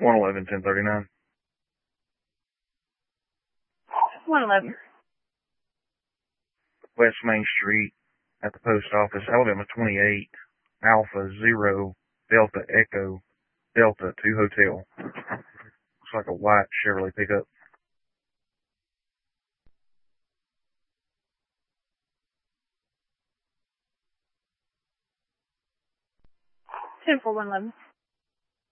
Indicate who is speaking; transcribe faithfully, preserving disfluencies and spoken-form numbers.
Speaker 1: one eleven, ten thirty-nine.
Speaker 2: one eleven.
Speaker 1: West Main Street at the post office, Alabama twenty-eight, Alpha Zero, Delta Echo, Delta two Hotel. Looks like a white Chevrolet pickup.
Speaker 2: ten four one eleven.